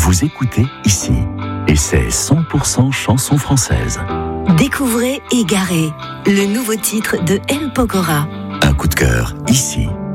Vous écoutez ici. Et c'est 100% chanson française. Découvrez Égaré, le nouveau titre de M. Pokora. Un coup de cœur ici.